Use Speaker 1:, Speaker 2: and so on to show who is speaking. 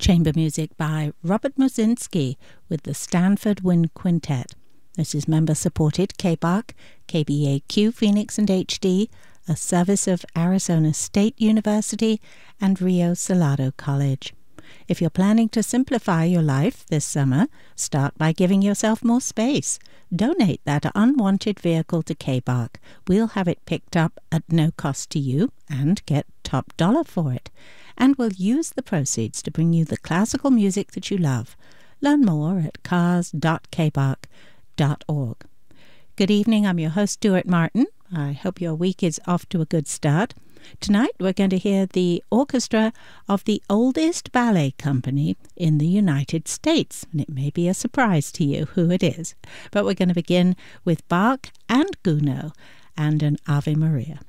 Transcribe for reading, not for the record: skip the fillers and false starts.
Speaker 1: chamber music by Robert Musinski with the Stanford Wind Quintet. This is member-supported KBAQ, KBAQ Phoenix and HD, a service of Arizona State University and Rio Salado College. If you're planning to simplify your life this summer, start by giving yourself more space. Donate that unwanted vehicle to KBAQ. We'll have it picked up at no cost to you and get top dollar for it. And we'll use the proceeds to bring you the classical music that you love. Learn more at cars.kbaq.org. Good evening, I'm your host, Stuart Martin. I hope your week is off to a good start. Tonight we're going to hear the orchestra of the oldest ballet company in the United States, and it may be a surprise to you who it is. But we're going to begin with Bach and Gounod and an Ave Maria.